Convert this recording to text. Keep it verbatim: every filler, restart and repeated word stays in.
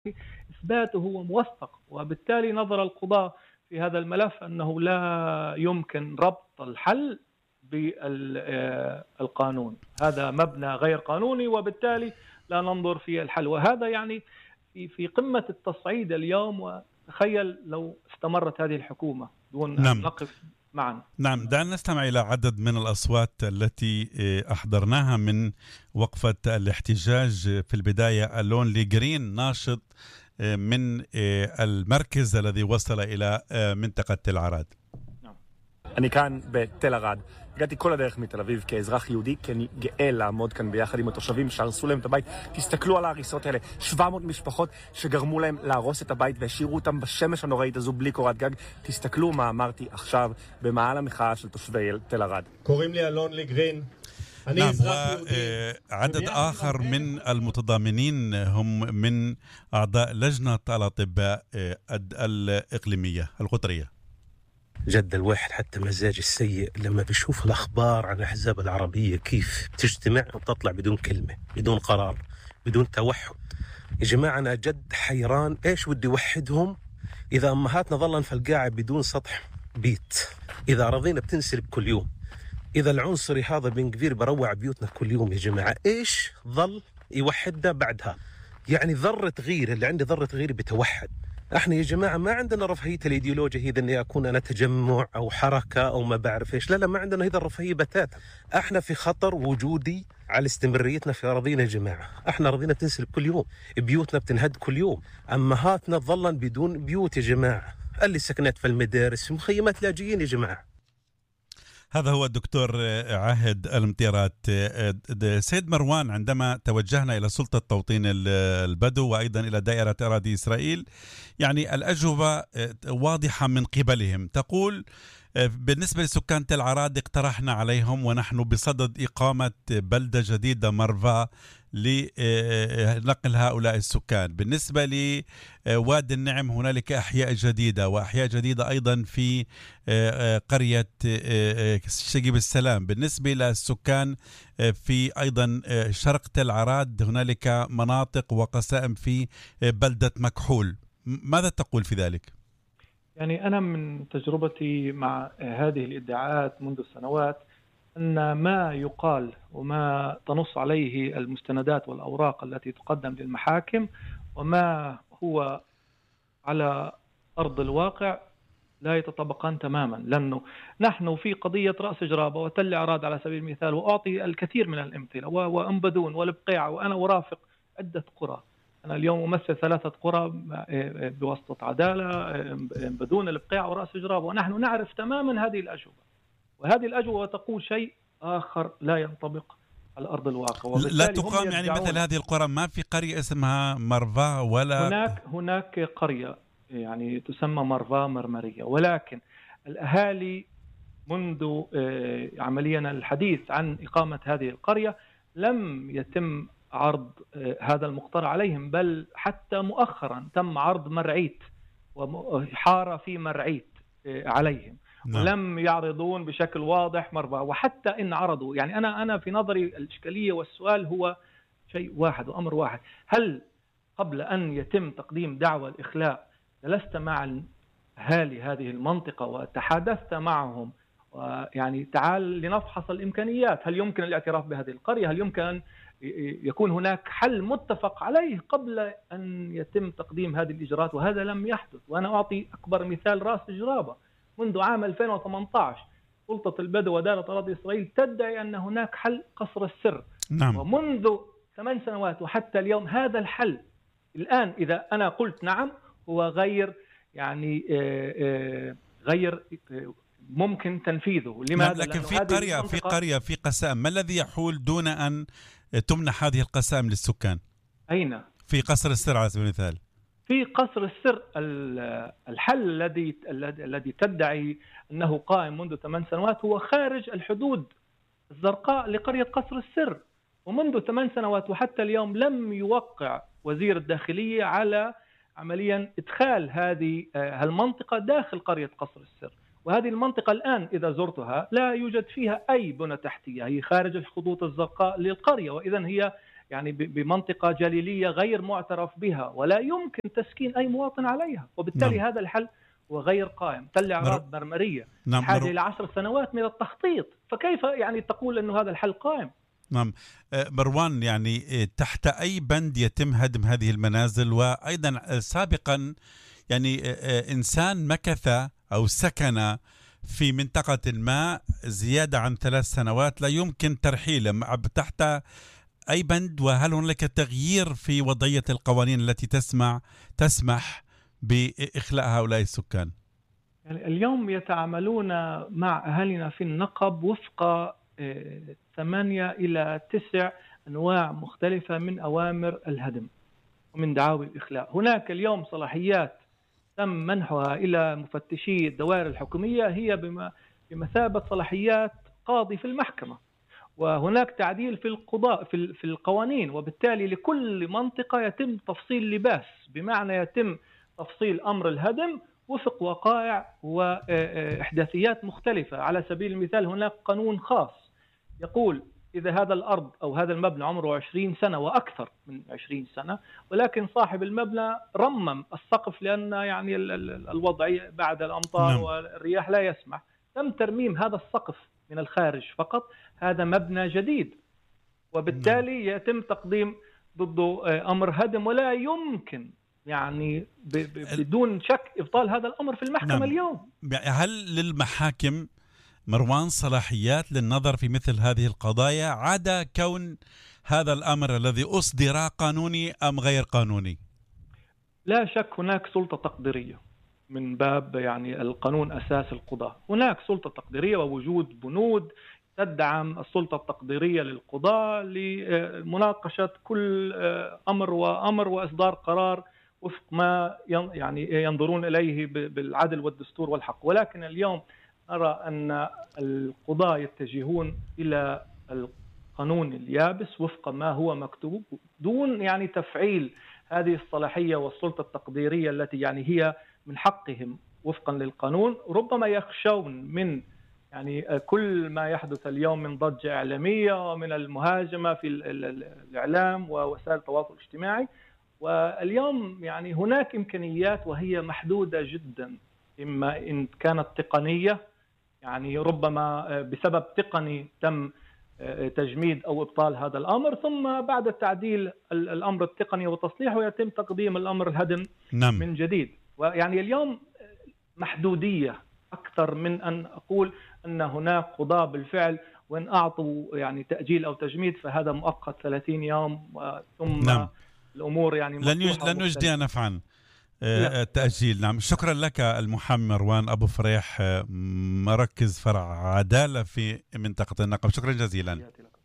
إثباته هو موثق، وبالتالي نظر القضاة في هذا الملف أنه لا يمكن ربط الحل بالقانون، هذا مبنى غير قانوني وبالتالي لا ننظر في الحل. وهذا يعني في في قمة التصعيد اليوم، وتخيل لو استمرت هذه الحكومة دون أن نعم نقف معا. نعم دعنا نستمع إلى عدد من الأصوات التي أحضرناها من وقفة الاحتجاج. في البداية اللونلي جرين، ناشط من المركز الذي وصل إلى منطقة تل عרד. אני כאן בתל ערד. הגעתי כל הדרך מתל אביב כאזרח יהודי, כי אני גאה לעמוד כאן ביחד עם התושבים שהרסו להם את הבית. תסתכלו על ההריסות האלה, שבע מאות משפחות שגרמו להם להרוס את הבית והשאירו אותם בשמש הנוראית הזו בלי קורת גג. תסתכלו מה אמרתי עכשיו במעל המחאה של תושבי תל ערד. קוראים לי אלון גרין. نعم، وعدد آخر من المتضامنين هم من أعضاء لجنة الأطباء الإقليمية القطرية. جد الواحد حتى مزاج السيء لما بيشوف الأخبار عن الأحزاب العربية كيف بتجتمع وتطلع بدون كلمة، بدون قرار، بدون توحد. يا جماعة أنا جد حيران إيش بدي وحدهم إذا أمهاتنا ظلن في القاعة بدون سطح بيت، إذا أراضينا بتنسلب كل يوم، إذا العنصري هذا بن كبير بروع بيوتنا كل يوم. يا جماعة إيش ظل يوحدنا بعدها؟ يعني ذرة غير اللي عندي ذرة غير بتوحد. احنا يا جماعة ما عندنا رفاهية الإيديولوجيا هي اني اكون انا تجمع او حركة او ما بعرف ايش. لا لا، ما عندنا هذا الرفاهية بتاتا. احنا في خطر وجودي على استمراريتنا في اراضينا يا جماعة. احنا اراضينا بتنسلب كل يوم، بيوتنا بتنهد كل يوم، امهاتنا ظلن بدون بيوت يا جماعة، اللي سكنت في المدارس في مخيمات لاجئين يا جماعة. هذا هو الدكتور عاهد المطيرات. سيد مروان، عندما توجهنا إلى سلطة توطين البدو وأيضا إلى دائرة أراضي إسرائيل، يعني الأجوبة واضحة من قبلهم. تقول بالنسبة لسكان تل عراد اقترحنا عليهم ونحن بصدد إقامة بلدة جديدة مرفا لنقل هؤلاء السكان. بالنسبة لوادي النعم هنالك أحياء جديدة وأحياء جديدة أيضا في قرية شقيب السلام. بالنسبة للسكان في أيضا شرق تل عراد هنالك مناطق وقسائم في بلدة مكحول. ماذا تقول في ذلك؟ يعني أنا من تجربتي مع هذه الادعاءات منذ سنوات أن ما يقال وما تنص عليه المستندات والأوراق التي تقدم للمحاكم وما هو على أرض الواقع لا يتطابقان تماما، لأنه نحن في قضية رأس جرابة وتل عراد على سبيل المثال، وأعطي الكثير من الأمثلة، وأنبدون والبقيع، وأنا أرافق عدة قرى. أنا اليوم أمثل ثلاثة قرى بواسطة عدالة، بدون البقيع ورأس جرابة، ونحن نعرف تماما هذه الأجوبة، وهذه الأجوبة تقول شيء آخر لا ينطبق على أرض الواقع. لا تقام يعني مثل هذه القرى، ما في قرية اسمها مرفا ولا هناك هناك قرية يعني تسمى مرفا مرمرية، ولكن الأهالي منذ عمليا الحديث عن إقامة هذه القرية لم يتم عرض هذا المقترح عليهم، بل حتى مؤخرا تم عرض مرعيت وحارة في مرعيت عليهم، نعم. ولم يعرضون بشكل واضح مرفأ. وحتى إن عرضوا، يعني أنا أنا في نظري الإشكالية والسؤال هو شيء واحد وأمر واحد: هل قبل أن يتم تقديم دعوى الإخلاء جلست مع أهالي هذه المنطقة وتحدثت معهم ويعني تعال لنفحص الإمكانيات؟ هل يمكن الاعتراف بهذه القرية؟ هل يمكن أن يكون هناك حل متفق عليه قبل أن يتم تقديم هذه الإجراءات؟ وهذا لم يحدث. وأنا أعطي أكبر مثال: رأس جرابة. منذ عام ألفين وثمانية عشر سلطة البدو ودائرة أراضي إسرائيل تدعي أن هناك حل قصر السر، نعم. ومنذ ثمان سنوات وحتى اليوم هذا الحل الآن إذا أنا قلت نعم هو غير يعني غير ممكن تنفيذه. لماذا؟ لكن في قرية في قرية في قسام، ما الذي يحول دون أن تمنح هذه القسام للسكان؟ أين؟ في قصر السر على سبيل المثال. في قصر السر الحل الذي الذي تدعي أنه قائم منذ ثمان سنوات هو خارج الحدود الزرقاء لقرية قصر السر، ومنذ ثمان سنوات وحتى اليوم لم يوقع وزير الداخلية على عمليا إدخال هذه المنطقة داخل قرية قصر السر. وهذه المنطقة الآن إذا زرتها لا يوجد فيها أي بنى تحتية، هي خارج الخطوط الزرقاء للقرية، وإذن هي يعني بمنطقة جليلية غير معترف بها ولا يمكن تسكين أي مواطن عليها، وبالتالي نعم. هذا الحل هو غير قائم. تل عراض مرمرية نعم. حاجة إلى عشر سنوات من التخطيط، فكيف يعني تقول أنه هذا الحل قائم؟ نعم. مروان، يعني تحت أي بند يتم هدم هذه المنازل؟ وأيضا سابقا يعني إنسان مكث أو سكن في منطقة ما زيادة عن ثلاث سنوات لا يمكن ترحيله تحت أي بند؟ وهل هناك تغيير في وضعية القوانين التي تسمح تسمح بإخلاء هؤلاء السكان؟ يعني اليوم يتعاملون مع أهالينا في النقب وفق ثمانية إلى تسع أنواع مختلفة من أوامر الهدم ومن دعاوى الإخلاء. هناك اليوم صلاحيات تم منحها إلى مفتشي الدوائر الحكومية هي بمثابة صلاحيات قاضي في المحكمة، وهناك تعديل في القضاء في في القوانين، وبالتالي لكل منطقة يتم تفصيل لباس، بمعنى يتم تفصيل أمر الهدم وفق وقائع وإحداثيات مختلفة. على سبيل المثال هناك قانون خاص يقول إذا هذا الأرض أو هذا المبنى عمره عشرين سنة وأكثر من عشرين سنة، ولكن صاحب المبنى رمم السقف لأن يعني الوضعية بعد الأمطار نعم. والرياح لا يسمح، تم ترميم هذا السقف من الخارج فقط، هذا مبنى جديد، وبالتالي نعم. يتم تقديم ضده أمر هدم، ولا يمكن يعني بدون شك إبطال هذا الأمر في المحكمة نعم. اليوم. هل للمحاكم مروان صلاحيات للنظر في مثل هذه القضايا عدا كون هذا الأمر الذي أصدر قانوني أم غير قانوني؟ لا شك هناك سلطة تقديرية من باب يعني القانون أساس القضاء، هناك سلطة تقديرية ووجود بنود تدعم السلطة التقديرية للقضاء لمناقشة كل أمر وأمر وإصدار قرار وفق ما يعني ينظرون إليه بالعدل والدستور والحق. ولكن اليوم أرى أن القضاة يتجهون إلى القانون اليابس وفق ما هو مكتوب دون يعني تفعيل هذه الصلاحية والسلطة التقديرية التي يعني هي من حقهم وفقا للقانون. ربما يخشون من يعني كل ما يحدث اليوم من ضجة إعلامية ومن المهاجمة في الإعلام ووسائل التواصل الاجتماعي، واليوم يعني هناك إمكانيات وهي محدودة جدا، إما إن كانت تقنية يعني ربما بسبب تقني تم تجميد أو إبطال هذا الأمر، ثم بعد التعديل الأمر التقني وتصليحه يتم تقديم الأمر الهدم نعم. من جديد. ويعني اليوم محدودية أكثر من أن أقول أن هناك قضاة بالفعل وإن أعطوا يعني تأجيل أو تجميد فهذا مؤقت ثلاثين يوم ثم نعم. الأمور يعني لن لن يجدي نفعا التأجيل. نعم. شكرا لك المحامي مروان أبو فريح، مركز فرع عدالة في منطقة النقب، شكرا جزيلا.